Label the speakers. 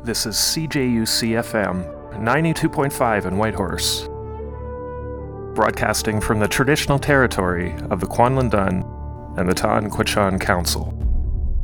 Speaker 1: This is CJUC FM 92.5 in Whitehorse, broadcasting from the traditional territory of the Kwanlin Dun and the Ta'an Quechan Council.